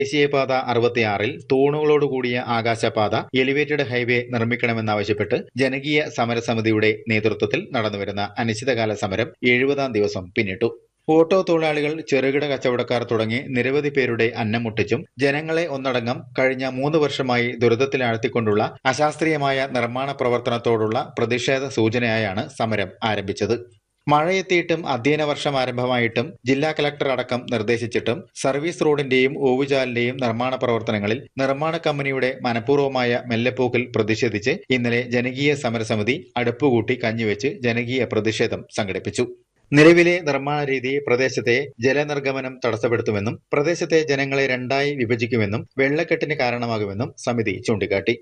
ദേശീയപാത 66-ൽ തൂണുകളോടുകൂടിയ ആകാശപാത elevated highway നിർമ്മിക്കണമെന്നാവശ്യപ്പെട്ട് ജനകീയ സമരസമിതിയുടെ നേതൃത്വത്തിൽ നടന്നുവരുന്ന അനിശ്ചിതകാല സമരം 70-ാം ദിവസം പിന്നിട്ടു. ഓട്ടോ തൊഴിലാളികൾ, ചെറുകിട കച്ചവടക്കാർ തുടങ്ങി നിരവധി പേരുടെ അന്നം മുട്ടിച്ചും ജനങ്ങളെ ഒന്നടങ്കം കഴിഞ്ഞ 3 വർഷമായി ദുരിതത്തിലാഴ്ത്തിക്കൊണ്ടുള്ള അശാസ്ത്രീയമായ നിർമ്മാണ പ്രവർത്തനത്തോടുള്ള പ്രതിഷേധ സൂചനയായാണ് സമരം ആരംഭിച്ചത്. മഴയെത്തിയിട്ടും അധ്യയന വർഷം ആരംഭമായിട്ടും ജില്ലാ കളക്ടർ അടക്കം നിർദ്ദേശിച്ചിട്ടും സർവീസ് റോഡിന്റെയും ഓവുചാലിന്റെയും നിർമ്മാണ പ്രവർത്തനങ്ങളിൽ നിർമ്മാണ കമ്പനിയുടെ മനഃപൂർവ്വമായ മെല്ലെപ്പോക്കിൽ പ്രതിഷേധിച്ച് ഇന്നലെ ജനകീയ സമരസമിതി അടുപ്പുകൂട്ടി കഞ്ഞിവെച്ച് ജനകീയ പ്രതിഷേധം സംഘടിപ്പിച്ചു. നിലവിലെ നിർമ്മാണ രീതി പ്രദേശത്തെ ജലനിർഗമനം തടസ്സപ്പെടുത്തുമെന്നും പ്രദേശത്തെ ജനങ്ങളെ രണ്ടായി വിഭജിക്കുമെന്നും വെള്ളക്കെട്ടിന് കാരണമാകുമെന്നും സമിതി ചൂണ്ടിക്കാട്ടി.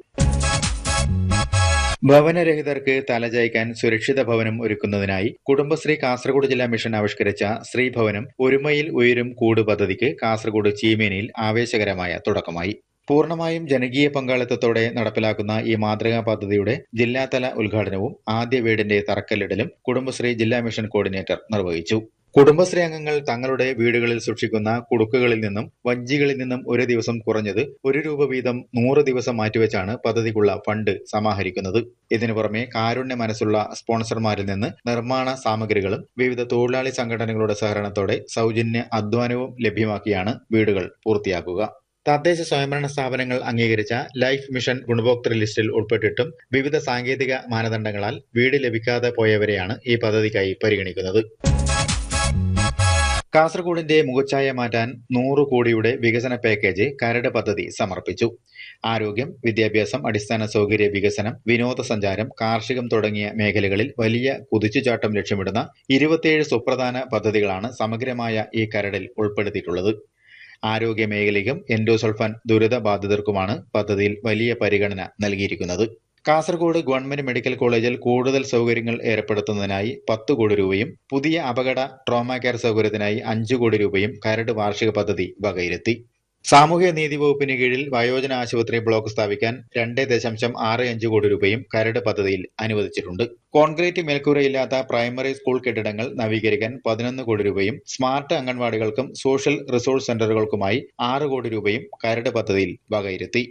ഭവനരഹിതർക്ക് തലചായ്ക്കാൻ സുരക്ഷിത ഭവനം ഒരുക്കുന്നതിനായി കുടുംബശ്രീ കാസർഗോഡ് ജില്ലാ മിഷൻ ആവിഷ്കരിച്ച ശ്രീഭവനം ഒരുമയിൽ ഉയരും കൂട് പദ്ധതിക്ക് കാസർഗോഡ് ചീമേനിയിൽ ആവേശകരമായ തുടക്കമായി. പൂർണ്ണമായും ജനകീയ പങ്കാളിത്തത്തോടെ നടപ്പിലാക്കുന്ന ഈ മാതൃകാ പദ്ധതിയുടെ ജില്ലാതല ഉദ്ഘാടനവും ആദ്യ വീടിന്റെ തറക്കല്ലിടലും കുടുംബശ്രീ ജില്ലാ മിഷൻ കോർഡിനേറ്റർ നിർവഹിച്ചു. കുടുംബശ്രീ അംഗങ്ങൾ തങ്ങളുടെ വീടുകളിൽ സൂക്ഷിക്കുന്ന കുടുക്കുകളിൽ നിന്നും വഞ്ചികളിൽ നിന്നും ഒരു ദിവസം കുറഞ്ഞത് ₹1 വീതം 100 ദിവസം മാറ്റിവെച്ചാണ് പദ്ധതിക്കുള്ള ഫണ്ട് സമാഹരിക്കുന്നത്. ഇതിനു പുറമെ കാരുണ്യ മനസ്സുള്ള സ്പോൺസർമാരിൽ നിന്ന് നിർമ്മാണ സാമഗ്രികളും വിവിധ തൊഴിലാളി സംഘടനകളുടെ സഹകരണത്തോടെ സൗജന്യ അധ്വാനവും ലഭ്യമാക്കിയാണ് വീടുകൾ പൂർത്തിയാക്കുക. തദ്ദേശ സ്വയംഭരണ സ്ഥാപനങ്ങൾ അംഗീകരിച്ച ലൈഫ് മിഷൻ ഗുണഭോക്തൃ ലിസ്റ്റിൽ ഉൾപ്പെട്ടിട്ടും വിവിധ സാങ്കേതിക മാനദണ്ഡങ്ങളാൽ വീട് ലഭിക്കാതെ പോയവരെയാണ് ഈ പദ്ധതിക്കായി പരിഗണിക്കുന്നത്. കാസർഗോഡിന്റെ മുഖച്ഛായ മാറ്റാൻ 100 കോടിയുടെ വികസന പാക്കേജ് കരട് പദ്ധതി സമർപ്പിച്ചു. ആരോഗ്യം, വിദ്യാഭ്യാസം, അടിസ്ഥാന സൗകര്യ വികസനം, വിനോദസഞ്ചാരം, കാർഷികം തുടങ്ങിയ മേഖലകളിൽ വലിയ കുതിച്ചുചാട്ടം ലക്ഷ്യമിടുന്ന 27 സുപ്രധാന പദ്ധതികളാണ് സമഗ്രമായ ഈ കരടിൽ ഉൾപ്പെടുത്തിയിട്ടുള്ളത്. ആരോഗ്യ മേഖലയ്ക്കും എൻഡോസൾഫാൻ ദുരിതബാധിതർക്കുമാണ് പദ്ധതിയിൽ വലിയ പരിഗണന നൽകിയിരിക്കുന്നത്. കാസർഗോഡ് ഗവൺമെന്റ് മെഡിക്കൽ കോളേജിൽ കൂടുതൽ സൗകര്യങ്ങൾ ഏർപ്പെടുത്തുന്നതിനായി 10 കോടി രൂപയും പുതിയ അപകട ട്രോമ കെയർ സൗകര്യത്തിനായി 5 കോടി രൂപയും കരട് വാർഷിക പദ്ധതി വകയിരുത്തി. സാമൂഹ്യനീതി വകുപ്പിന് കീഴിൽ വയോജന ആശുപത്രി ബ്ലോക്ക് സ്ഥാപിക്കാൻ 2.65 കോടി രൂപയും കരട് പദ്ധതിയിൽ അനുവദിച്ചിട്ടുണ്ട്. കോൺക്രീറ്റ് മേൽക്കൂരയില്ലാത്ത പ്രൈമറി സ്കൂൾ കെട്ടിടങ്ങൾ നവീകരിക്കാൻ 11 കോടി രൂപയും സ്മാർട്ട് അംഗൻവാടികൾക്കും സോഷ്യൽ റിസോഴ്സ് സെന്ററുകൾക്കുമായി 6 കോടി രൂപയും കരട് പദ്ധതിയിൽ വകയിരുത്തി.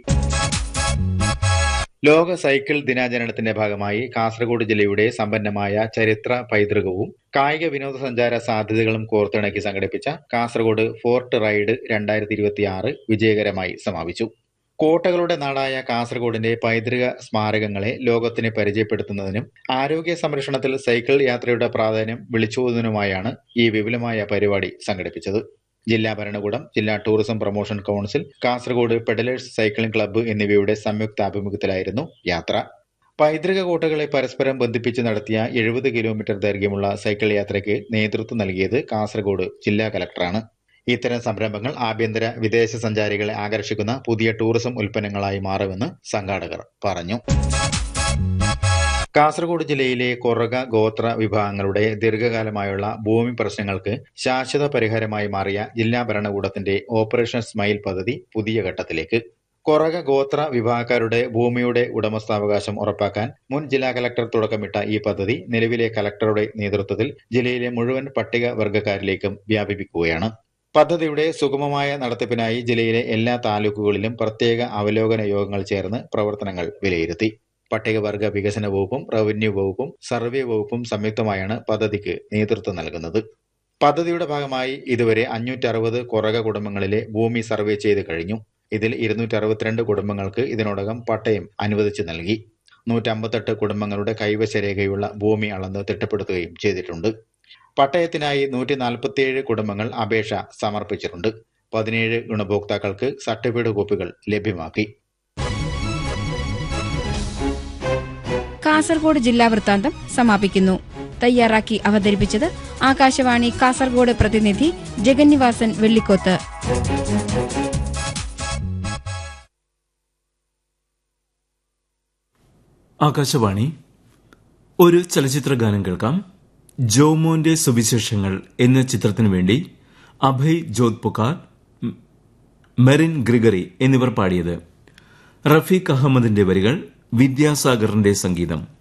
ലോക സൈക്കിൾ ദിനാചരണത്തിന്റെ ഭാഗമായി കാസർഗോഡ് ജില്ലയുടെ സമ്പന്നമായ ചരിത്ര പൈതൃകവും കായിക വിനോദസഞ്ചാര സാധ്യതകളും കോർത്തിണക്കി സംഘടിപ്പിച്ച കാസർഗോഡ് ഫോർട്ട് റൈഡ് 2026 വിജയകരമായി സമാപിച്ചു. കോട്ടകളുടെ നാടായ കാസർഗോഡിന്റെ പൈതൃക സ്മാരകങ്ങളെ ലോകത്തിന് പരിചയപ്പെടുത്തുന്നതിനും ആരോഗ്യ സംരക്ഷണത്തിൽ സൈക്കിൾ യാത്രയുടെ പ്രാധാന്യം വിളിച്ചോതുന്നതിനുമായാണ് ഈ വിപുലമായ പരിപാടി സംഘടിപ്പിച്ചത്. ജില്ലാ ഭരണകൂടം, ജില്ലാ tourism promotion council, Kasaragod peddlers cycling club എന്നിവയുടെ സംയുക്താഭിമുഖ്യത്തിലായിരുന്നു യാത്ര. പൈതൃക കോട്ടകളെ പരസ്പരം ബന്ധിപ്പിച്ച് നടത്തിയ 70 കിലോമീറ്റർ ദൈർഘ്യമുള്ള സൈക്കിൾ യാത്രയ്ക്ക് നേതൃത്വം നൽകിയത് കാസർഗോഡ് ജില്ലാ കലക്ടറാണ്. ഇത്തരം സംരംഭങ്ങൾ ആഭ്യന്തര, വിദേശ സഞ്ചാരികളെ ആകർഷിക്കുന്ന പുതിയ ടൂറിസം ഉൽപ്പന്നങ്ങളായി മാറുമെന്ന് സംഘാടകർ പറഞ്ഞു. കാസർഗോഡ് ജില്ലയിലെ കൊറഗ ഗോത്ര വിഭാഗങ്ങളുടെ ദീർഘകാലമായുള്ള ഭൂമി പ്രശ്നങ്ങൾക്ക് ശാശ്വത പരിഹാരമായി മാറിയ ജില്ലാ ഭരണകൂടത്തിന്റെ ഓപ്പറേഷൻ സ്മൈൽ പദ്ധതി പുതിയ ഘട്ടത്തിലേക്ക്. കൊറഗ ഗോത്ര വിഭാഗക്കാരുടെ ഭൂമിയുടെ ഉടമസ്ഥാവകാശം ഉറപ്പാക്കാൻ മുൻ ജില്ലാ കലക്ടർ തുടക്കമിട്ട ഈ പദ്ധതി നിലവിലെ കലക്ടറുടെ നേതൃത്വത്തിൽ ജില്ലയിലെ മുഴുവൻ പട്ടിക വർഗ്ഗക്കാരിലേക്കും വ്യാപിപ്പിക്കുകയാണ്. പദ്ധതിയുടെ സുഗമമായ നടത്തിപ്പിനായി ജില്ലയിലെ എല്ലാ താലൂക്കുകളിലും പ്രത്യേക അവലോകന യോഗങ്ങൾ ചേർന്ന് പ്രവർത്തനങ്ങൾ വിലയിരുത്തി. പട്ടികവർഗ വികസന വകുപ്പും റവന്യൂ വകുപ്പും സർവേ വകുപ്പും സംയുക്തമായാണ് പദ്ധതിക്ക് നേതൃത്വം നൽകുന്നത്. പദ്ധതിയുടെ ഭാഗമായി ഇതുവരെ 560 കൊറഗ കുടുംബങ്ങളിലെ ഭൂമി സർവേ ചെയ്ത് കഴിഞ്ഞു. ഇതിൽ 262 കുടുംബങ്ങൾക്ക് ഇതിനോടകം പട്ടയം അനുവദിച്ചു നൽകി. 158 കുടുംബങ്ങളുടെ കൈവശരേഖയുള്ള ഭൂമി അളന്ന് തിട്ടപ്പെടുത്തുകയും ചെയ്തിട്ടുണ്ട്. പട്ടയത്തിനായി 147 കുടുംബങ്ങൾ അപേക്ഷ സമർപ്പിച്ചിട്ടുണ്ട്. 17 ഗുണഭോക്താക്കൾക്ക് സർട്ടിഫിക്കറ്റ് കോപ്പികൾ ലഭ്യമാക്കി. കാസർഗോഡ് ജില്ലാ വൃത്താന്തം സമാപിക്കുന്നു. തയ്യാറാക്കി അവതരിപ്പിച്ചത് ആകാശവാണി കാസർഗോഡ് പ്രതിനിധി ജഗന്നിവാസൻ വെള്ളിക്കോത്ത്. ആകാശവാണി. ഒരു ചലച്ചിത്ര ഗാനം കേൾക്കാം. ജോമോന്റെ സുവിശേഷങ്ങൾ എന്ന ചിത്രത്തിനു വേണ്ടി അഭയ് ജോധ്പുക്കാർ, മെറിൻ ഗ്രിഗറി എന്നിവർ പാടിയത്. റഫീഖ് അഹമ്മദിന്റെ വരികൾ, വിദ്യാസാഗറിന്റെ സംഗീതം.